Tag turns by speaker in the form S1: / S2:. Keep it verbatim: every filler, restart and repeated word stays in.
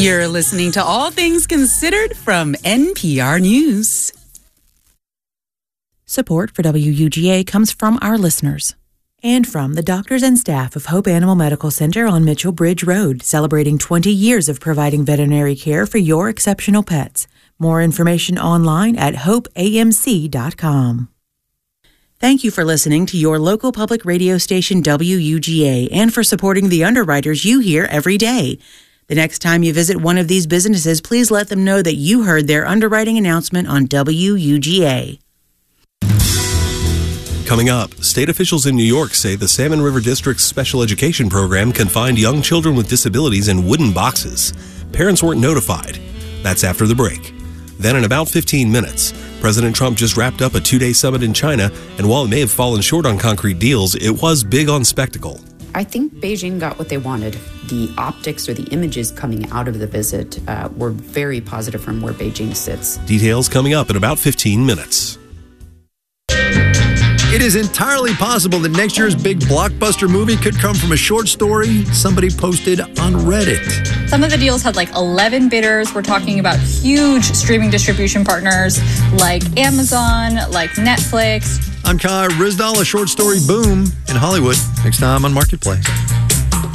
S1: You're listening to All Things Considered from N P R News. Support for W U G A comes from our listeners and from the doctors and staff of Hope Animal Medical Center on Mitchell Bridge Road, celebrating twenty years of providing veterinary care for your exceptional pets. More information online at hope a m c dot com. Thank you for listening to your local public radio station W U G A and for supporting the underwriters you hear every day. The next time you visit one of these businesses, please let them know that you heard their underwriting announcement on W U G A.
S2: Coming up, state officials in New York say the Salmon River District's special education program confined young children with disabilities in wooden boxes. Parents weren't notified. That's after the break. Then in about fifteen minutes, President Trump just wrapped up a two-day summit in China, and while it may have fallen short on concrete deals, it was big on spectacle.
S3: I think Beijing got what they wanted. The optics or the images coming out of the visit uh, were very positive from where Beijing sits.
S2: Details coming up in about fifteen minutes.
S4: It is entirely possible that next year's big blockbuster movie could come from a short story somebody posted on Reddit.
S5: Some of the deals had like eleven bidders. We're talking about huge streaming distribution partners like Amazon, like Netflix.
S4: I'm Kai Rizdal, a short story boom in Hollywood. Next time on Marketplace.